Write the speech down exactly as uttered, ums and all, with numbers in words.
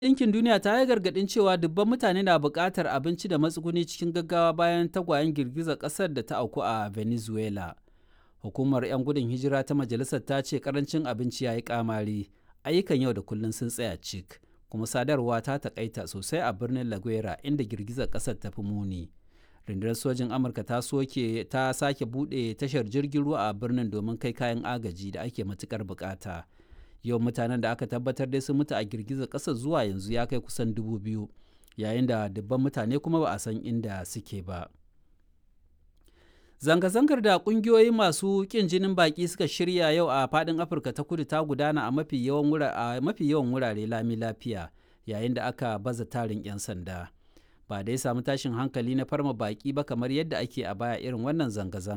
Ɗinkin Duniya ta yi gargaɗin cewa dubban mutane na buƙatar abinci da matsuguni cikin gaggawa bayan tagwayen girgizar ƙasar da ta auku a Venezuela. Hukumar 'yan gudun hijira ta majalisar ta ce ƙarancin abinci ya yi ƙamari, ayyukan yau da kullum sun tsaya cik, kuma sadarwa ta taƙaita sosai a birnin La Guaira inda girgizar ƙasar ta fi muni. Rundunar sojin Amurka ta soke ta sake buɗe tashar jirgin ruwa a birnin domin kai kayan agaji da ake matuƙar buƙata. Yau mutanen da aka tabbatar dai sun mutu a girgizar ƙasar zuwa yanzu ya kai kusan dubu biyu, yayin da dubban mutane kuma ba a san inda suke ba. Zanga-zangar da ƙungiyoyi masu ƙin jinin baƙi suka shirya yau a faɗin Afirka ta Kudu ta gudana a mafi yawan wurare lami lafiya, yayin da aka baza tarin 'yan sanda. Ba dai samu tashin hankali na farma baƙi ba kamar yadda ake a baya irin wannan zanga-zanga.